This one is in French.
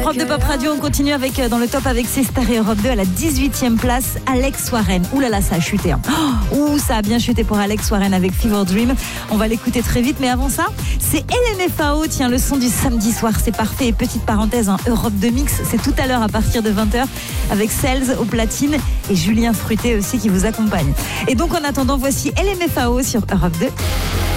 Europe 2 Pop Radio, on continue avec dans le top avec ses stars et Europe 2 à la 18e place, Alex Warren. Ouh là là, ça a chuté. Ça a bien chuté pour Alex Warren avec Fever Dream. On va l'écouter très vite, mais avant ça, c'est LMFAO. Tiens, le son du samedi soir, c'est parfait. Et petite parenthèse, Europe 2 Mix, c'est tout à l'heure à partir de 20h avec Cels au platine et Julien Fruté aussi qui vous accompagne. Et donc en attendant, voici LMFAO sur Europe 2.